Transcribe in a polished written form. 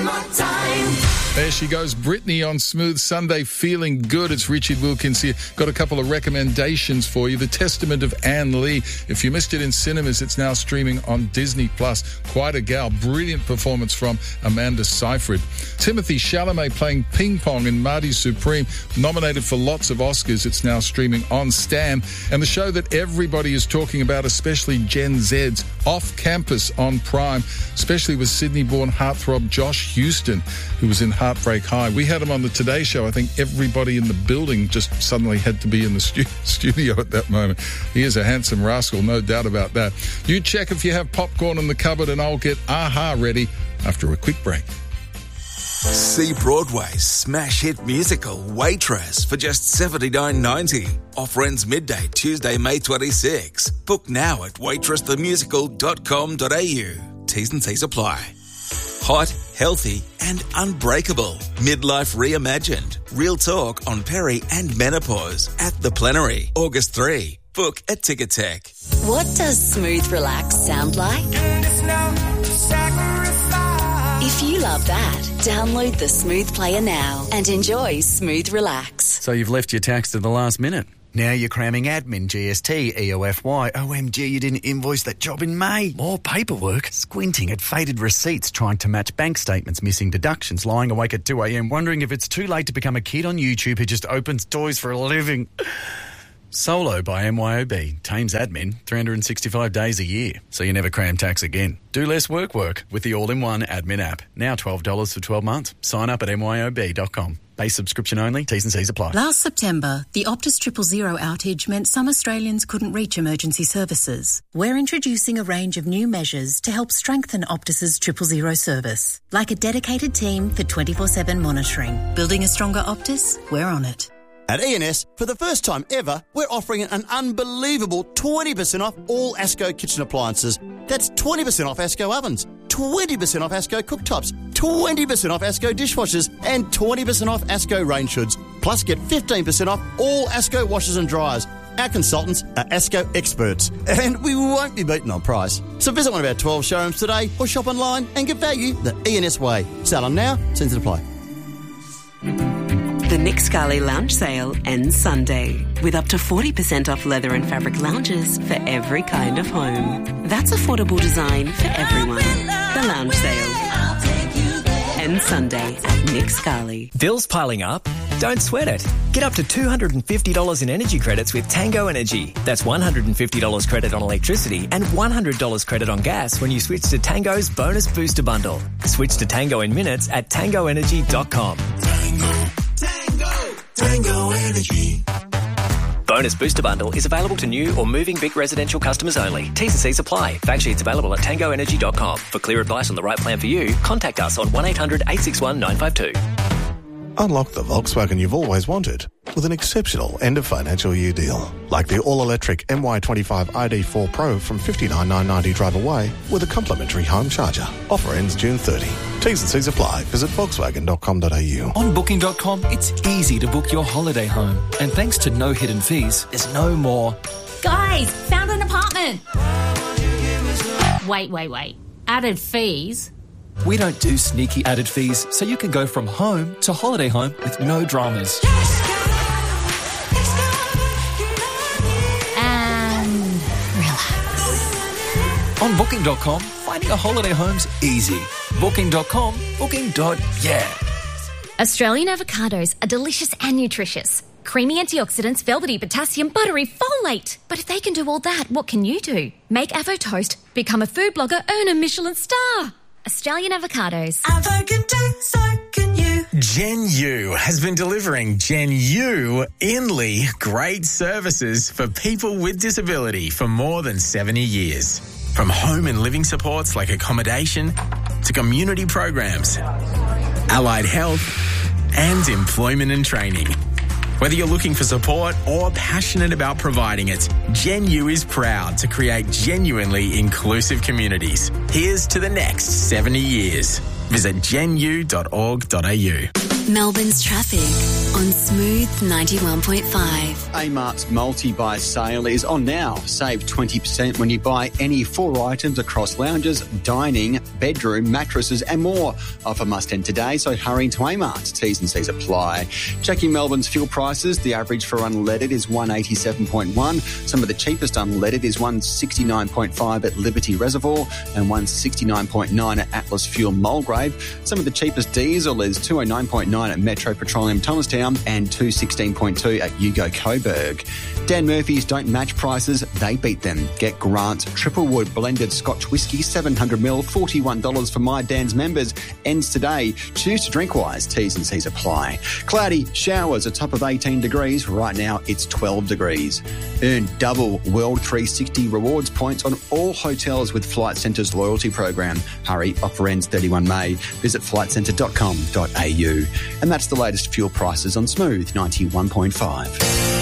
more time. There she goes, Britney on Smooth Sunday, feeling good. It's Richard Wilkins here. Got a couple of recommendations for you. The Testament of Anne Lee. If you missed it in cinemas, it's now streaming on Disney+. Quite a gal. Brilliant performance from Amanda Seyfried. Timothée Chalamet playing ping pong in Marty Supreme. Nominated for lots of Oscars. It's now streaming on Stan. And the show that everybody is talking about, especially Gen Z's, Off Campus on Prime, especially with Sydney-born heartthrob Josh Houston, who was in Heartbreak High. We had him on the Today Show. I think everybody in the building just suddenly had to be in the studio at that moment. He is a handsome rascal, no doubt about that. You check if you have popcorn in the cupboard, and I'll get AHA ready after a quick break. See Broadway's smash hit musical Waitress for just $79.90. Offer ends midday Tuesday, May 26. Book now at waitressthemusical.com.au. T's and C's apply. Hot, healthy and unbreakable. Midlife reimagined. Real talk on peri and menopause at The Plenary. August 3. Book at Ticketek. What does Smooth Relax sound like? If you love that, download the Smooth Player now and enjoy Smooth Relax. So you've left your tax to the last minute. Now you're cramming admin, GST, EOFY. OMG, you didn't invoice that job in May. More paperwork. Squinting at faded receipts, trying to match bank statements, missing deductions, lying awake at 2 a.m, wondering if it's too late to become a kid on YouTube who just opens toys for a living. Solo by MYOB. Tames admin 365 days a year, so you never cram tax again. Do less work with the all-in-one admin app. Now $12 for 12 months. Sign up at myob.com. Base subscription only. T's and C's apply. Last September, the Optus 000 outage meant some Australians couldn't reach emergency services. We're introducing a range of new measures to help strengthen Optus's 000 service, like a dedicated team for 24/7 monitoring. Building a stronger Optus? We're on it. At E&S, for the first time ever, we're offering an unbelievable 20% off all ASCO kitchen appliances. That's 20% off ASCO ovens, 20% off ASCO cooktops, 20% off ASCO dishwashers, and 20% off ASCO range hoods. Plus, get 15% off all ASCO washers and dryers. Our consultants are ASCO experts, and we won't be beaten on price. So visit one of our 12 showrooms today or shop online and get value the E&S way. Sale on now, terms and apply. The Nick Scali Lounge Sale ends Sunday with up to 40% off leather and fabric lounges for every kind of home. That's affordable design for everyone. The Lounge Sale ends Sunday at Nick Scali. Bills piling up? Don't sweat it. Get up to $250 in energy credits with Tango Energy. That's $150 credit on electricity and $100 credit on gas when you switch to Tango's Bonus Booster Bundle. Switch to Tango in minutes at tangoenergy.com. Tango Energy. Bonus Booster Bundle is available to new or moving big residential customers only. T's and C's apply. Fact sheets available at tangoenergy.com. For clear advice on the right plan for you, contact us on 1800 861 952. Unlock the Volkswagen you've always wanted with an exceptional end-of-financial year deal. Like the all-electric MY25 ID4 Pro from $59,990 drive away with a complimentary home charger. Offer ends June 30. T's and C's apply. Visit Volkswagen.com.au. On Booking.com, it's easy to book your holiday home. And thanks to no hidden fees, there's no more. Guys, found an apartment. Wait. Added fees? We don't do sneaky added fees, so you can go from home to holiday home with no dramas. And relax. On Booking.com, finding a holiday home's easy. Booking.com, booking.yeah. Australian avocados are delicious and nutritious. Creamy antioxidants, velvety potassium, buttery folate. But if they can do all that, what can you do? Make Avo Toast, become a food blogger, earn a Michelin star. Australian avocados. Avo can do, so can you. Gen U has been delivering Gen U Inly great services for people with disability for more than 70 years. From home and living supports like accommodation to community programs, allied health and employment and training. Whether you're looking for support or passionate about providing it, Gen U is proud to create genuinely inclusive communities. Here's to the next 70 years. Visit genu.org.au. Melbourne's traffic on Smooth 91.5. Amart's multi-buy sale is on now. Save 20% when you buy any 4 items across lounges, dining, bedroom, mattresses and more. Offer must end today, so hurry to Amart. T's and C's apply. Checking Melbourne's fuel prices, the average for unleaded is 187.1. Some of the cheapest unleaded is 169.5 at Liberty Reservoir and 169.9 at Atlas Fuel Mulgrave. Some of the cheapest diesel is 209.9 at Metro Petroleum Thomastown and 216.2 at Yugo Coburg. Dan Murphy's don't match prices, they beat them. Get Grant's Triple Wood Blended Scotch Whisky 700ml, $41 for My Dan's members. Ends today. Choose to drink wise. T's and C's apply. Cloudy, showers, a top of 18 degrees. Right now it's 12 degrees. Earn double World 360 rewards points on all hotels with Flight Centre's loyalty program. Hurry, offer ends 31 May. Visit flightcentre.com.au. And that's the latest fuel prices on Smooth 91.5.